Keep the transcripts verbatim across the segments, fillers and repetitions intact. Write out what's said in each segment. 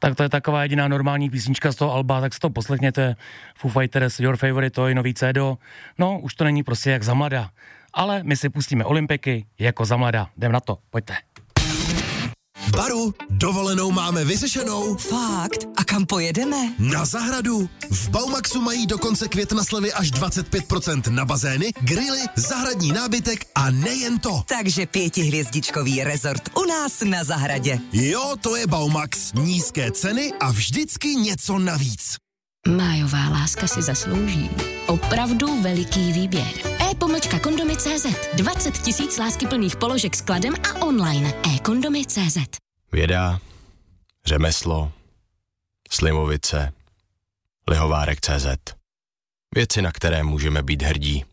Tak to je taková jediná normální písnička z toho alba, tak si to poslechněte. Foo Fighters, Your Favorite Toy, nový C D. No, už to není prostě jak za mladá. Ale my si pustíme Olympiky jako za mladá. Jdem na to, pojďte. V Baru dovolenou máme vyřešenou. Fakt? A kam pojedeme? Na zahradu. V Baumaxu mají do konce května slevy až dvacet pět procent na bazény, grily, zahradní nábytek a nejen to. Takže pětihvězdičkový rezort u nás na zahradě. Jo, to je Baumax. Nízké ceny a vždycky něco navíc. Májová láska si zaslouží opravdu veliký výběr. e-pomlčka kondomy tečka cé zet. dvacet tisíc láskyplných položek s kladem a online. e-kondomy tečka cé zet. Věda, řemeslo, slivovice, lihovárek tečka cé zet. Věci, na které můžeme být hrdí.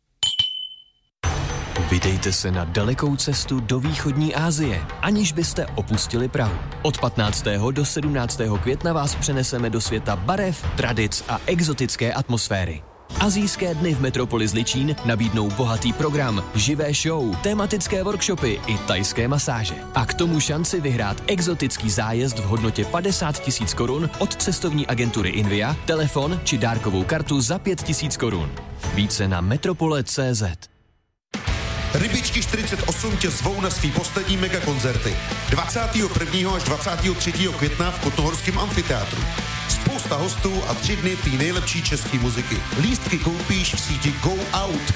Vydejte se na dalekou cestu do východní Asie, aniž byste opustili Prahu. Od patnáctého do sedmnáctého května vás přeneseme do světa barev, tradic a exotické atmosféry. Asijské dny v Metropoli Zličín nabídnou bohatý program, živé show, tematické workshopy i thajské masáže. A k tomu šanci vyhrát exotický zájezd v hodnotě padesát tisíc korun od cestovní agentury Invia, telefon či dárkovou kartu za pět tisíc korun. Více na metropole tečka cé zet. Rybičky čtyřicet osm tě zvou na svý poslední megakoncerty. dvacátého prvního až dvacátého třetího května v Kotnohorském amfiteátru. Spousta hostů a tři dny té nejlepší české muziky. Lístky koupíš v síti Go Out.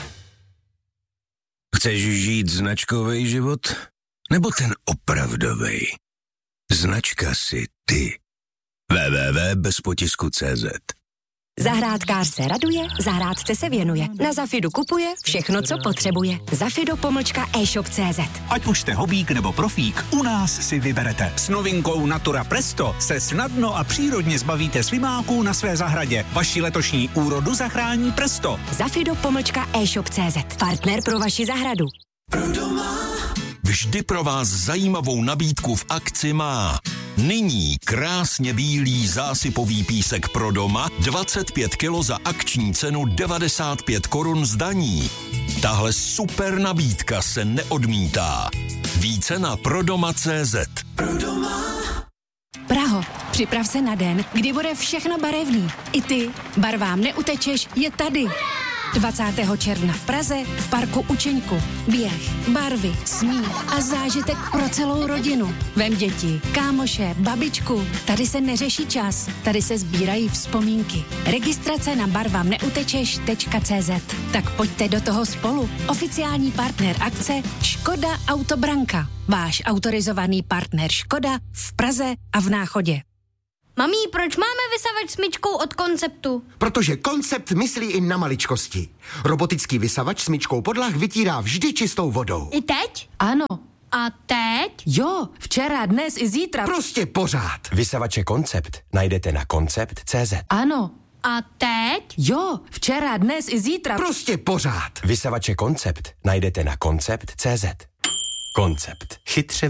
Chceš žít značkový život? Nebo ten opravdovej? Značka si ty. w w w tečka bezpotisku tečka cé zet. Zahrádkář se raduje, zahrádce se věnuje. Na Zafidu kupuje všechno, co potřebuje. Zafido pomlčka e-shop tečka cé zet. Ať už jste hobík nebo profík, u nás si vyberete. S novinkou Natura Presto se snadno a přírodně zbavíte slimáků na své zahradě. Vaši letošní úrodu zachrání Presto. Zafido pomlčka e-shop tečka cé zet. Partner pro vaši zahradu. Pro doma. Vždy pro vás zajímavou nabídku v akci má. Nyní krásně bílý zásypový písek pro doma, dvacet pět kilo za akční cenu devadesát pět korun z daní. Tahle super nabídka se neodmítá. Více na prodoma tečka cé zet. Pro doma. Praho, připrav se na den, kdy bude všechno barevný. I ty, barvám neutečeš, je tady. dvacátého června v Praze v parku Učeňku. Běh, barvy, smích a zážitek pro celou rodinu. Vem děti, kámoše, babičku. Tady se neřeší čas, tady se sbírají vzpomínky. Registrace na barvam neutečeš tečka cé zet. Tak pojďte do toho spolu. Oficiální partner akce Škoda Autobranka. Váš autorizovaný partner Škoda v Praze a v Náchodě. Mami, proč máme vysavač smyčkou od Konceptu? Protože Koncept myslí i na maličkosti. Robotický vysavač smyčkou podlah vytírá vždy čistou vodou. I teď? Ano. A teď? Jo, včera, dnes i zítra. Prostě pořád. Vysavače Koncept najdete na koncept tečka cé zet. Ano. A teď? Jo, včera, dnes i zítra. Prostě pořád. Vysavače Koncept najdete na koncept tečka cé zet. Koncept. Chytře